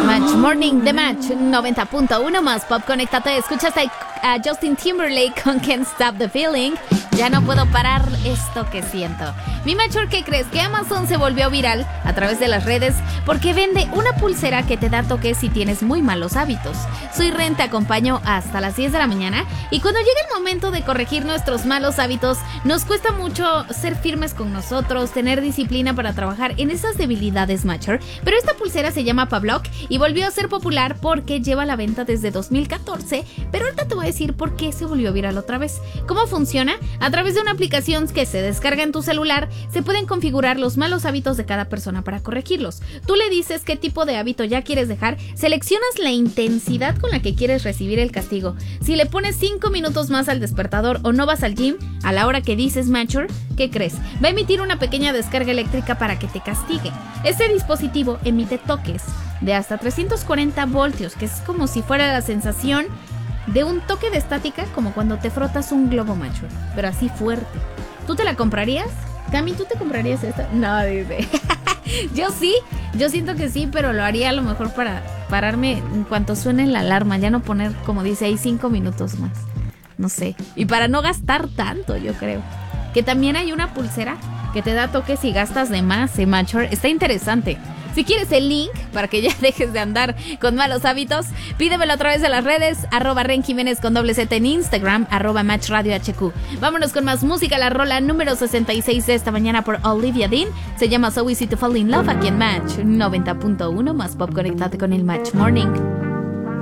Match Morning de Match 90.1 más Pop. Conéctate, escuchas a Justin Timberlake con Can't Stop the Feeling. Ya no puedo parar esto que siento. Mi Matcher, ¿qué crees? Que Amazon se volvió viral a través de las redes porque vende una pulsera que te da toques si tienes muy malos hábitos. Soy Ren, te acompaño hasta las 10 de la mañana y cuando llega el momento de corregir nuestros malos hábitos, nos cuesta mucho ser firmes con nosotros, tener disciplina para trabajar en esas debilidades Matcher. Pero esta pulsera se llama Pavlok y volvió a ser popular porque lleva a la venta desde 2014, pero ahorita te voy a decir por qué se volvió viral otra vez. ¿Cómo funciona? A través de una aplicación que se descarga en tu celular, se pueden configurar los malos hábitos de cada persona para corregirlos. Tú le dices qué tipo de hábito ya quieres dejar, seleccionas la intensidad con la que quieres recibir el castigo. Si le pones 5 minutos más al despertador o no vas al gym a la hora que dices Matcher, ¿qué crees? Va a emitir una pequeña descarga eléctrica para que te castigue. Este dispositivo emite toques de hasta 340 voltios, que es como si fuera la sensación de un toque de estática, como cuando te frotas un globo Matcher, pero así fuerte. ¿Tú te la comprarías? Cami, ¿tú te comprarías esta? No, dice. Yo sí, yo siento que sí, pero lo haría a lo mejor para pararme en cuanto suene la alarma, ya no poner, como dice ahí, 5 minutos más. No sé. Y para no gastar tanto, yo creo. Que también hay una pulsera que te da toques si gastas de más, Matcher. Está interesante. Si quieres el link para que ya dejes de andar con malos hábitos, pídemelo a través de las redes, @Ren Jiménez con _Z en Instagram, @MatchRadioHQ. Vámonos con más música, la rola número 66 de esta mañana por Olivia Dean. Se llama So Easy to Fall in Love aquí en Match 90.1 más Pop. Conectate con el Match Morning.